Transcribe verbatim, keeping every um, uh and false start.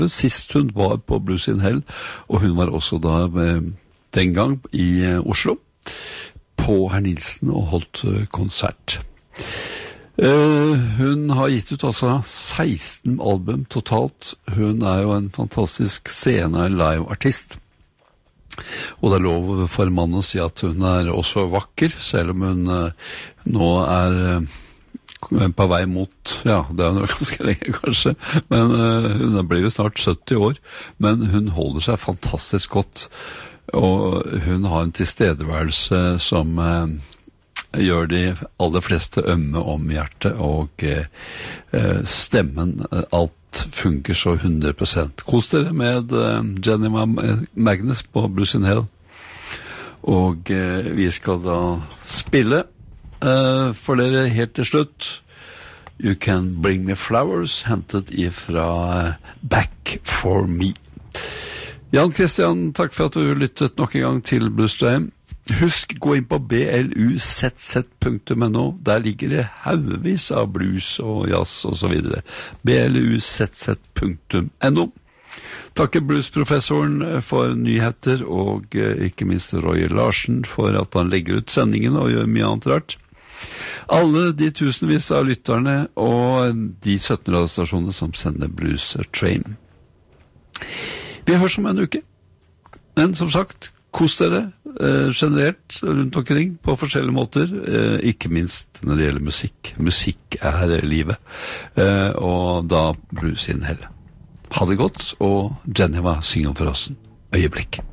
Sist hun var på Blues in Hell, og hun var også da den gang i Oslo på Herr Nilsen og holdt konsert. Uh, hun har gitt ut altså seksten album totalt. Hun er jo en fantastisk scene live-artist. Og det er lov for en mann å si at hun er også vakker, selv om hun uh, nå er uh, på vei mot, ja, det er jo ganske lenge kanskje, men uh, hun blir jo snart sytti år, men hun holder seg fantastisk godt, og hun har en tilstedeværelse som uh, gjør de aller fleste ømme om hjertet, og uh, stemmen, uh, alt funker så hundre prosent. Kos dere med uh, Jenny Magnus på Blues in Hell, og uh, vi skal da spille uh, for dere helt til slutt You Can Bring Me Flowers, hentet ifra uh, Back for Me. Jan Christian, takk for at du lyttet nok en gang til Blues Jam. Husk, gå inn på b l u z z punktum n o. Der ligger det haugevis av blues og jazz og så videre. b l u z z punktum n o. Takker bluesprofessoren for nyheter, og eh, ikke minst Roy Larsen for at han legger ut sendingen og gjør mye annet rart. Alle de tusenvis av lytterne og de sytten radiostasjonene som sender Blues Train. Vi høres om en uke. Men som sagt, kos dere eh, generelt rundt omkring på forskjellige måter, eh, ikke minst når det gjelder musikk. Musikk er livet, eh, og da Blues in Hell. Ha det godt, og Geneva synger for oss en øyeblikk.